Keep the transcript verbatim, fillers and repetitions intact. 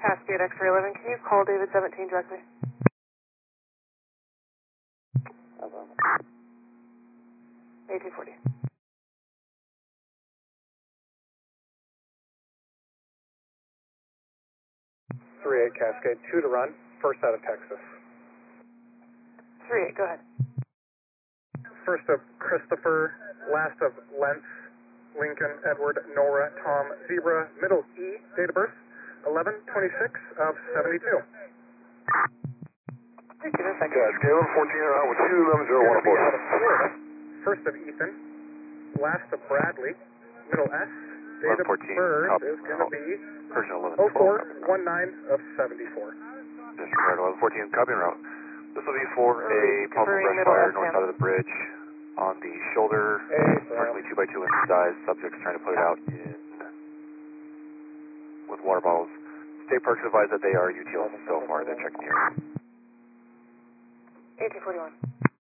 Cascade X-ray eleven, can you call David seventeen directly? eighteen forty. three eight Cascade, two to run, first out of Texas. three eight, go ahead. First of Christopher, last of Lentz, Lincoln, Edward, Nora, Tom, Zebra, middle E, date of birth, eleven twenty-six of seventy-two. Thank you, just a second. Cascade eleven fourteen out with two eleven zero one four. Out of Florida, first of Ethan, last of Bradley, middle S, date of birth is going to be oh four one nine of seventy-four. Disregard eleven fourteen, copy and route. This will be for a possible brush fire north side of the bridge on the shoulder, approximately two by two inch size. Subjects trying to put it out in with water bottles. State Parks advise that they are U T L so far. They're checking the area. eighteen forty-one.